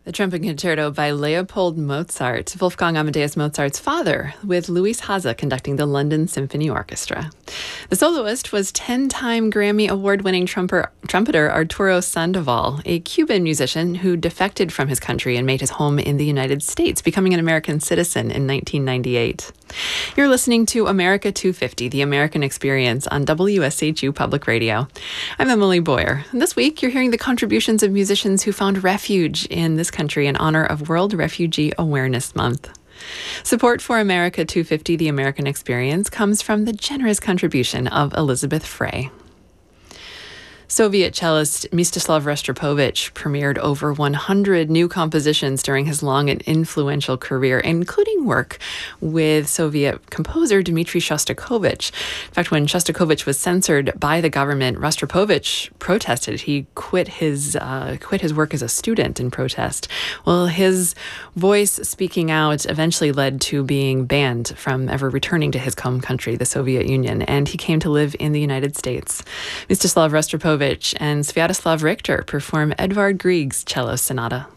The Trumpet Concerto by Leopold Mozart, Wolfgang Amadeus Mozart's father, with Louis Haza conducting the London Symphony Orchestra. The soloist was 10-time Grammy Award-winning trumpeter Arturo Sandoval, a Cuban musician who defected from his country and made his home in the United States, becoming an American citizen in 1998. You're listening to America 250, the American Experience on WSHU Public Radio. I'm Emily Boyer, and this week you're hearing the contributions of musicians who found refuge in this country in honor of World Refugee Awareness Month. Support for America 250, the American Experience, comes from the generous contribution of Elizabeth Frey. Soviet cellist Mstislav Rostropovich premiered over 100 new compositions during his long and influential career, including work with Soviet composer Dmitri Shostakovich. In fact, when Shostakovich was censored by the government, Rostropovich protested. He quit his work as a student in protest. Well, his voice speaking out eventually led to being banned from ever returning to his home country, the Soviet Union, and he came to live in the United States. Mstislav Rostropovich and Sviatoslav Richter perform Edvard Grieg's Cello Sonata.